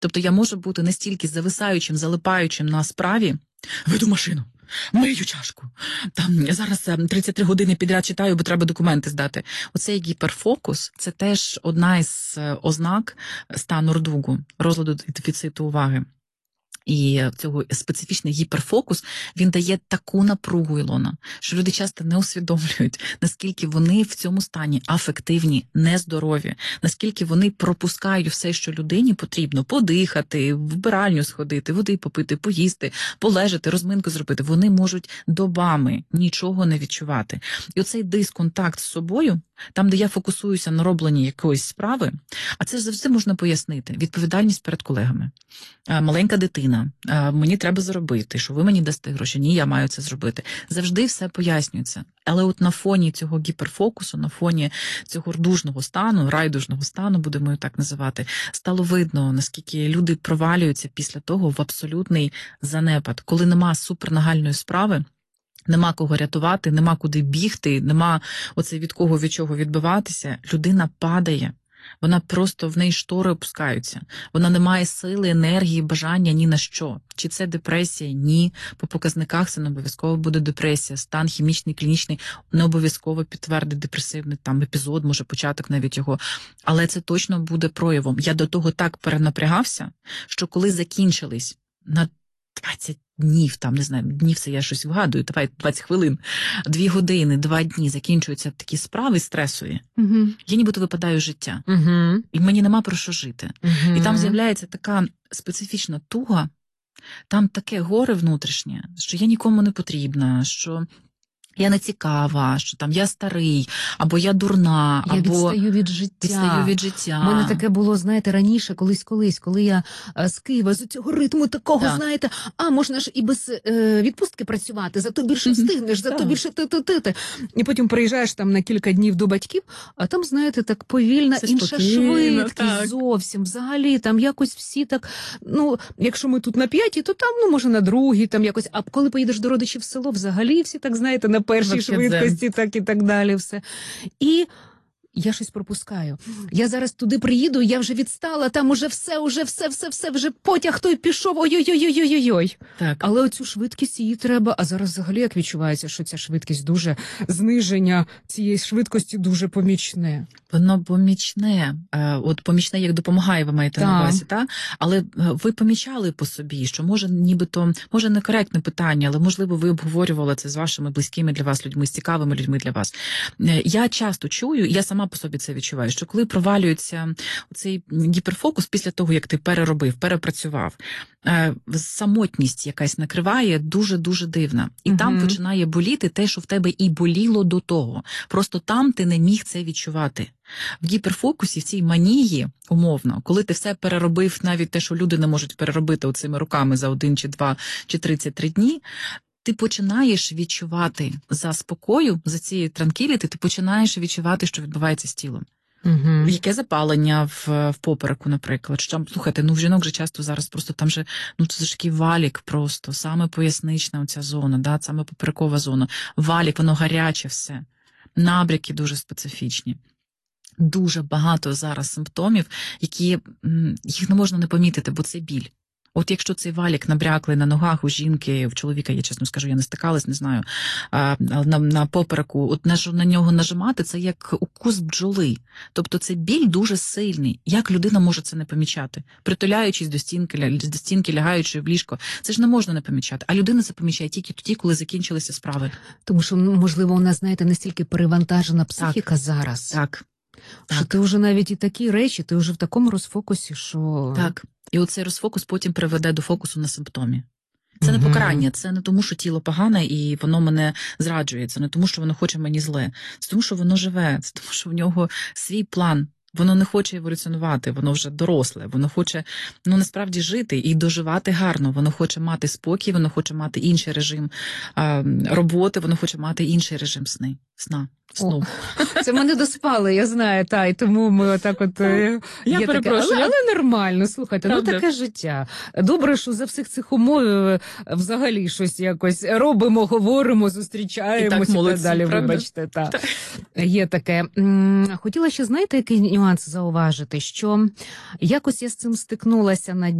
Тобто я можу бути настільки зависаючим, залипаючим на справі, веду машину, мию чашку, там зараз 33 години підряд читаю, бо треба документи здати. Оцей гіперфокус – це теж одна із ознак стану рдугу, розладу дефіциту уваги. І цього специфічний гіперфокус, він дає таку напругу, Ілона, що люди часто не усвідомлюють, наскільки вони в цьому стані афективні, нездорові, наскільки вони пропускають все, що людині потрібно: подихати, в вбиральню сходити, води попити, поїсти, полежати, розминку зробити. Вони можуть добами нічого не відчувати. І оцей дисконтакт з собою, там, де я фокусуюся на робленні якоїсь справи, а це завжди можна пояснити. Відповідальність перед колегами. Маленька дитина, мені треба заробити, що ви мені дасте гроші, ні, я маю це зробити. Завжди все пояснюється. Але от на фоні цього гіперфокусу, на фоні цього рдужного стану, райдужного стану, будемо його так називати, стало видно, наскільки люди провалюються після того в абсолютний занепад. Коли нема супернагальної справи, нема кого рятувати, нема куди бігти, нема оце від кого, від чого відбиватися, людина падає. Вона просто, в неї штори опускаються. Вона не має сили, енергії, бажання ні на що. Чи це депресія? Ні. По показниках це не обов'язково буде депресія. Стан хімічний, клінічний не обов'язково підтвердить депресивний там епізод, може початок навіть його. Але це точно буде проявом. Я до того так перенапрягався, що коли закінчились на 20 днів, там, не знаю, днів це я щось вгадую, давай 20 хвилин, 2 години, 2 дні закінчуються такі справи стресові, я нібито випадаю з життя. І мені нема про що жити. І там з'являється така специфічна туга, там таке горе внутрішнє, що я нікому не потрібна, що я не цікава, що там я старий, або я дурна, я або відстаю від життя. Відстаю від життя. У мене таке було, знаєте, раніше, колись, коли я з Києва, з цього ритму такого, так, знаєте, можна ж і без відпустки працювати, зато більше встигнеш, зато більше ти. І потім приїжджаєш там на кілька днів до батьків, а там, знаєте, так повільна, це інша швидкість, так. Зовсім. Взагалі, там якось всі так, якщо ми тут на 5, то там, може на 2, там якось, а коли поїдеш до родичів в село, взагалі всі так, знаєте, на першій швидкості, так і так далі все. І я щось пропускаю. Я зараз туди приїду, я вже відстала, там уже все, вже потяг той пішов, ой-ой-ой-ой-ой-ой. Так. Але оцю швидкість її треба, а зараз взагалі як відчувається, що ця швидкість дуже, зниження цієї швидкості дуже помічне. Воно помічне, от помічне як допомагає, ви маєте на увазі, так? Але ви помічали по собі, що може нібито, може некоректне питання, але можливо ви обговорювали це з вашими близькими для вас людьми, з цікавими людьми для вас. Я часто чую, я сама по собі це відчуваю, що коли провалюється цей гіперфокус після того, як ти переробив, перепрацював, самотність якась накриває дуже-дуже дивна. І там починає боліти те, що в тебе і боліло до того. Просто там ти не міг це відчувати. В гіперфокусі, в цій манії, умовно, коли ти все переробив, навіть те, що люди не можуть переробити оцими руками за 1 чи 2 чи 33 дні, ти починаєш відчувати за спокою, за цією транкіліти, ти починаєш відчувати, що відбувається з тілом. Яке запалення в попереку, наприклад. Що, слухайте, в жінок же часто зараз просто там же, це ж такий валік просто, саме пояснична оця зона, да, саме поперекова зона. Валік, воно гаряче все. Набряки дуже специфічні. Дуже багато зараз симптомів, які їх не можна не помітити, бо це біль. От якщо цей валік набряклий на ногах у жінки, у чоловіка, я чесно скажу, я не стикалась, не знаю, на попереку, от на нього нажимати, це як укус бджоли. Тобто це біль дуже сильний. Як людина може це не помічати? Притуляючись до стінки, лягаючи в ліжко, це ж не можна не помічати. А людина це помічає тільки тоді, коли закінчилися справи. Тому що, можливо, у нас, знаєте, настільки перевантажена психіка зараз. Так. Що ти вже навіть і такі речі, ти вже в такому розфокусі, що... Так. І оцей розфокус потім приведе до фокусу на симптомі. Це не покарання, це не тому, що тіло погане і воно мене зраджує, це не тому, що воно хоче мені зле, це тому, що воно живе, це тому, що в нього свій план. Воно не хоче еволюціонувати, воно вже доросле, воно хоче, насправді жити і доживати гарно, воно хоче мати спокій, воно хоче мати інший режим роботи, воно хоче мати інший режим Сну. Це ми не доспали, я знаю, і тому ми отак от... Я перепрошую. Але нормально, слухайте, Правда. таке життя. Добре, що за всіх цих умов взагалі щось якось робимо, говоримо, зустрічаємося і так далі, правда? вибачте. Є таке. Хотіла ще, знаєте, який нюанс зауважити, що якось я з цим стикнулася на